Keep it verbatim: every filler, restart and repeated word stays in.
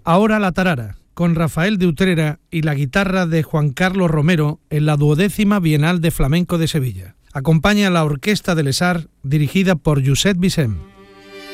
Ahora la tarara, con Rafael de Utrera y la guitarra de Juan Carlos Romero en la duodécima Bienal de Flamenco de Sevilla. Acompaña la Orquesta de l'Essart, dirigida por Josep Vicent.